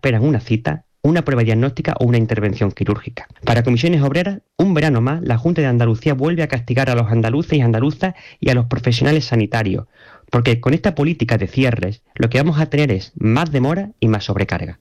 esperan una cita, una prueba diagnóstica o una intervención quirúrgica. Para Comisiones Obreras, un verano más, la Junta de Andalucía vuelve a castigar a los andaluces y andaluzas y a los profesionales sanitarios, porque con esta política de cierres lo que vamos a tener es más demora y más sobrecarga.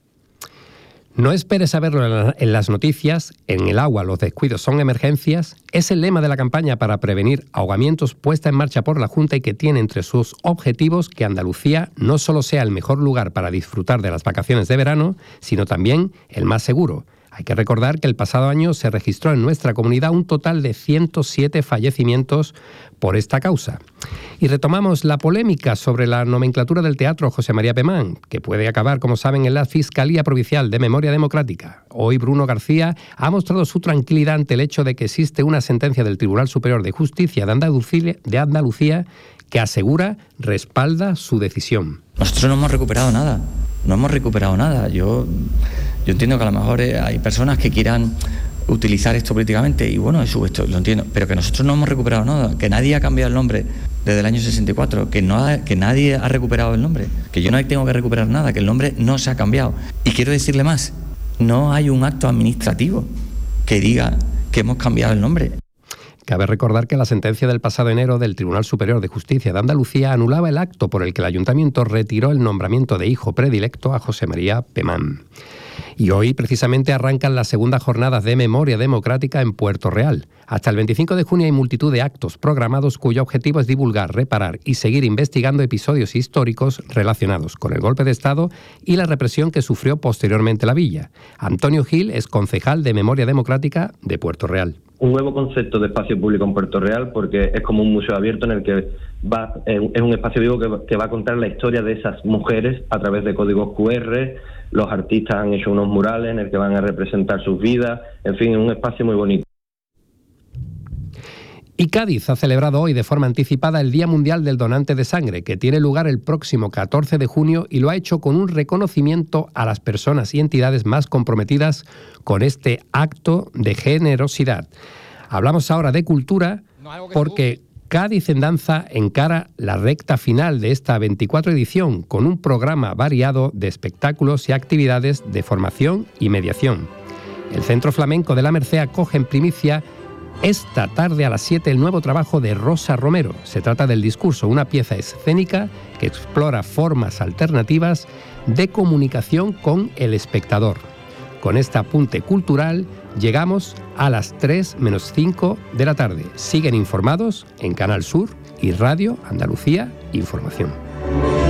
No esperes a verlo en las noticias, en el agua los descuidos son emergencias, es el lema de la campaña para prevenir ahogamientos puesta en marcha por la Junta y que tiene entre sus objetivos que Andalucía no solo sea el mejor lugar para disfrutar de las vacaciones de verano, sino también el más seguro. Hay que recordar que el pasado año se registró en nuestra comunidad un total de 107 fallecimientos por esta causa. Y retomamos la polémica sobre la nomenclatura del teatro José María Pemán, que puede acabar, como saben, en la Fiscalía Provincial de Memoria Democrática. Hoy Bruno García ha mostrado su tranquilidad ante el hecho de que existe una sentencia del Tribunal Superior de Justicia de Andalucía que asegura, respalda su decisión. Nosotros no hemos recuperado nada. Yo entiendo que a lo mejor hay personas que quieran utilizar esto políticamente y bueno, esto lo entiendo, pero que nosotros no hemos recuperado nada, que nadie ha cambiado el nombre desde el año 64, que nadie ha recuperado el nombre, que yo no tengo que recuperar nada, que el nombre no se ha cambiado. Y quiero decirle más, no hay un acto administrativo que diga que hemos cambiado el nombre. Cabe recordar que la sentencia del pasado enero del Tribunal Superior de Justicia de Andalucía anulaba el acto por el que el Ayuntamiento retiró el nombramiento de hijo predilecto a José María Pemán. Y hoy precisamente arrancan las segundas jornadas de Memoria Democrática en Puerto Real. Hasta el 25 de junio hay multitud de actos programados cuyo objetivo es divulgar, reparar y seguir investigando episodios históricos relacionados con el golpe de Estado y la represión que sufrió posteriormente la villa. Antonio Gil es concejal de Memoria Democrática de Puerto Real. Un nuevo concepto de espacio público en Puerto Real porque es como un museo abierto en el que es un espacio vivo que va a contar la historia de esas mujeres a través de códigos QR. Los artistas han hecho unos murales en el que van a representar sus vidas, en fin, es un espacio muy bonito. Y Cádiz ha celebrado hoy de forma anticipada el Día Mundial del Donante de Sangre, que tiene lugar el próximo 14 de junio y lo ha hecho con un reconocimiento a las personas y entidades más comprometidas con este acto de generosidad. Hablamos ahora de cultura porque Cádiz en Danza encara la recta final de esta 24 edición con un programa variado de espectáculos y actividades de formación y mediación. El Centro Flamenco de la Merced acoge en primicia esta tarde a las 7 el nuevo trabajo de Rosa Romero. Se trata del Discurso, una pieza escénica que explora formas alternativas de comunicación con el espectador. Con este apunte cultural llegamos a las 3 menos 5 de la tarde. Siguen informados en Canal Sur y Radio Andalucía Información.